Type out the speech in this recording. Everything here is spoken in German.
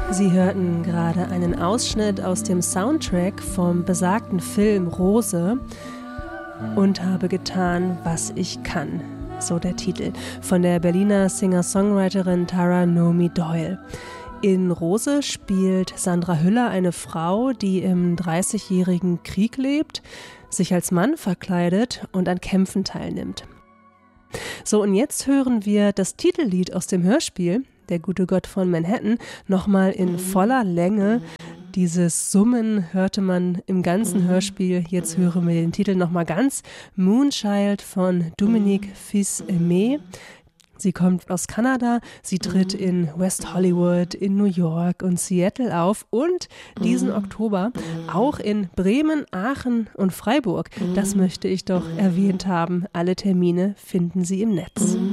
Sie hörten gerade einen Ausschnitt aus dem Soundtrack vom besagten Film Rose und habe getan, was ich kann. So der Titel von der Berliner Singer-Songwriterin Tara Nomi Doyle. In Rose spielt Sandra Hüller eine Frau, die im 30-jährigen Krieg lebt, sich als Mann verkleidet und an Kämpfen teilnimmt. So, und jetzt hören wir das Titellied aus dem Hörspiel Der gute Gott von Manhattan nochmal in voller Länge. Dieses Summen hörte man im ganzen Hörspiel. Jetzt hören wir den Titel nochmal ganz. Moonchild von Dominique Fils-Aimé. Sie kommt aus Kanada, sie tritt in West Hollywood, in New York und Seattle auf und diesen Oktober auch in Bremen, Aachen und Freiburg. Das möchte ich doch erwähnt haben. Alle Termine finden Sie im Netz.